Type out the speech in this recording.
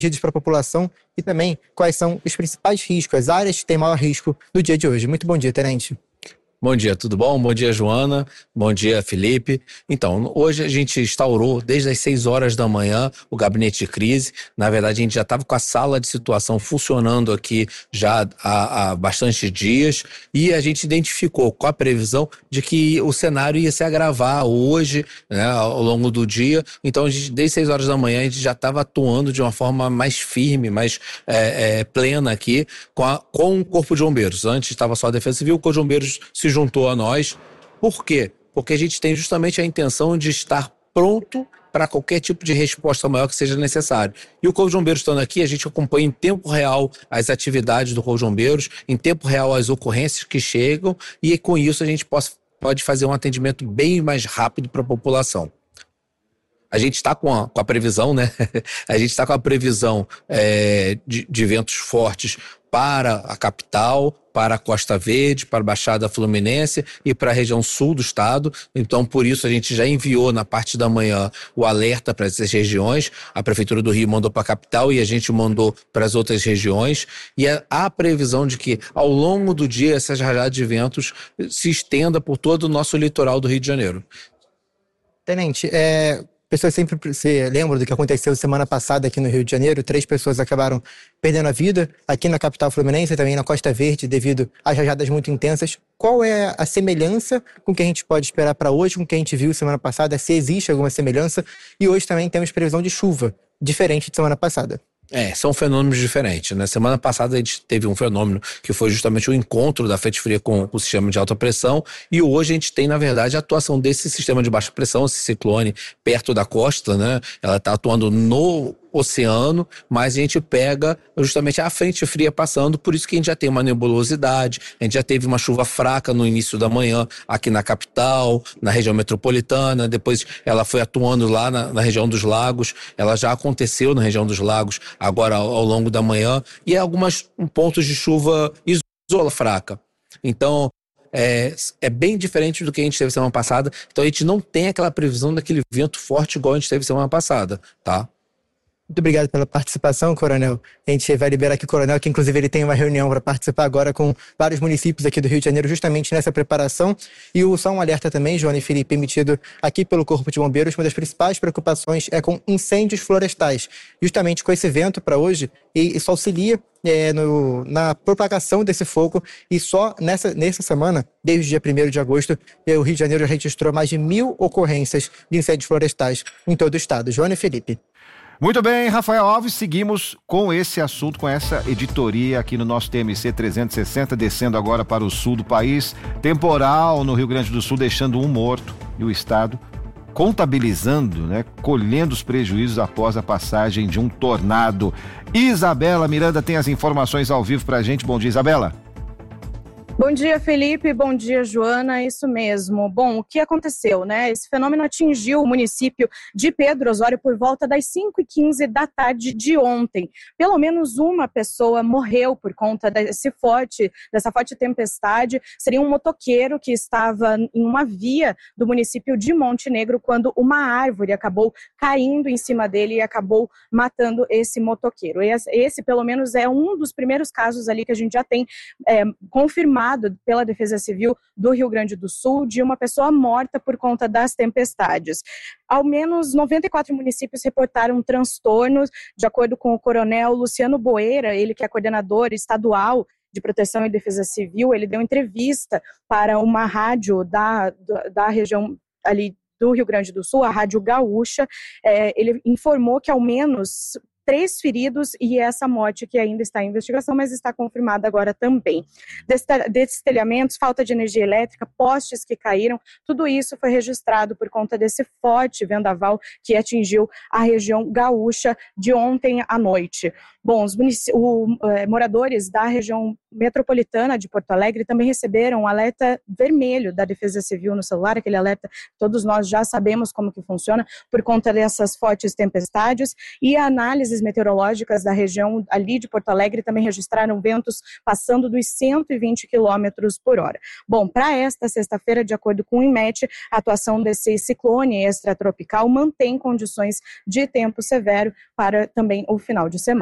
para a população e também quais são os principais riscos, as áreas que têm maior risco no dia de hoje. Muito bom dia, Tenente. Bom dia, tudo bom? Bom dia, Joana. Bom dia, Felipe. Então, hoje a gente instaurou, desde as 6 horas da manhã, o gabinete de crise. Na verdade, a gente já estava com a sala de situação funcionando aqui já há bastante dias e a gente identificou com a previsão de que o cenário ia se agravar hoje, né, ao longo do dia. Então, desde 6 horas da manhã, a gente já estava atuando de uma forma mais firme, mais plena aqui com o Corpo de Bombeiros. Antes estava só a Defesa Civil, o Corpo de Bombeiros se juntou a nós. Por quê? Porque a gente tem justamente a intenção de estar pronto para qualquer tipo de resposta maior que seja necessário. E o Corpo de Bombeiros estando aqui, a gente acompanha em tempo real as atividades do Corpo de Bombeiros, em tempo real as ocorrências que chegam, e com isso a gente pode fazer um atendimento bem mais rápido para a população. A gente está com a previsão, né? A gente está com a previsão de ventos fortes para a capital, para a Costa Verde, para a Baixada Fluminense e para a região sul do estado. Então, por isso, a gente já enviou na parte da manhã o alerta para essas regiões. A Prefeitura do Rio mandou para a capital e a gente mandou para as outras regiões. E há a previsão de que, ao longo do dia, essas rajadas de ventos se estenda por todo o nosso litoral do Rio de Janeiro. Tenente, pessoas sempre se lembram do que aconteceu semana passada aqui no Rio de Janeiro. 3 pessoas acabaram perdendo a vida aqui na capital fluminense e também na Costa Verde devido às rajadas muito intensas. Qual é a semelhança com o que a gente pode esperar para hoje, com o que a gente viu semana passada? Se existe alguma semelhança? E hoje também temos previsão de chuva, diferente de semana passada. São fenômenos diferentes, né? Semana passada a gente teve um fenômeno que foi justamente o encontro da frente fria com o sistema de alta pressão, e hoje a gente tem, na verdade, a atuação desse sistema de baixa pressão, esse ciclone perto da costa, né? Ela está atuando no oceano, mas a gente pega justamente a frente fria passando, por isso que a gente já tem uma nebulosidade, a gente já teve uma chuva fraca no início da manhã aqui na capital, na região metropolitana, depois ela foi atuando lá na região dos lagos, ela já aconteceu na região dos lagos agora ao longo da manhã, e alguns pontos de chuva isola fraca. Então, é bem diferente do que a gente teve semana passada, então a gente não tem aquela previsão daquele vento forte igual a gente teve semana passada, tá? Muito obrigado pela participação, Coronel. A gente vai liberar aqui o Coronel, que inclusive ele tem uma reunião para participar agora com vários municípios aqui do Rio de Janeiro, justamente nessa preparação. E só um alerta também, Joana e Felipe, emitido aqui pelo Corpo de Bombeiros, uma das principais preocupações é com incêndios florestais. Justamente com esse vento para hoje, e isso auxilia na propagação desse fogo, e só nessa semana, desde o dia 1º de agosto, o Rio de Janeiro já registrou mais de 1.000 ocorrências de incêndios florestais em todo o estado. Joana e Felipe. Muito bem, Rafael Alves, seguimos com esse assunto, com essa editoria aqui no nosso TMC 360, descendo agora para o sul do país. Temporal no Rio Grande do Sul, deixando um morto, e o estado contabilizando, colhendo os prejuízos após a passagem de um tornado. Isabela Miranda tem as informações ao vivo pra gente. Bom dia, Isabela. Bom dia, Felipe. Bom dia, Joana. Isso mesmo. Bom, o que aconteceu, Esse fenômeno atingiu o município de Pedro Osório por volta das 5h15 da tarde de ontem. Pelo menos uma pessoa morreu por conta dessa forte tempestade. Seria um motoqueiro que estava em uma via do município de Montenegro quando uma árvore acabou caindo em cima dele e acabou matando esse motoqueiro. Esse, pelo menos, é um dos primeiros casos ali que a gente já tem confirmado pela Defesa Civil do Rio Grande do Sul de uma pessoa morta por conta das tempestades. Ao menos 94 municípios reportaram transtornos, de acordo com o coronel Luciano Boeira, ele que é coordenador estadual de Proteção e Defesa Civil. Ele deu entrevista para uma rádio da região ali do Rio Grande do Sul, a Rádio Gaúcha. Ele informou que ao menos 3 feridos e essa morte que ainda está em investigação, mas está confirmada agora também. Destelhamentos, falta de energia elétrica, postes que caíram, tudo isso foi registrado por conta desse forte vendaval que atingiu a região gaúcha de ontem à noite. Bom, os moradores da região metropolitana de Porto Alegre também receberam um alerta vermelho da Defesa Civil no celular, aquele alerta todos nós já sabemos como que funciona por conta dessas fortes tempestades, e a análise bases meteorológicas da região ali de Porto Alegre também registraram ventos passando dos 120 km por hora. Bom, para esta sexta-feira, de acordo com o INMET, a atuação desse ciclone extratropical mantém condições de tempo severo para também o final de semana.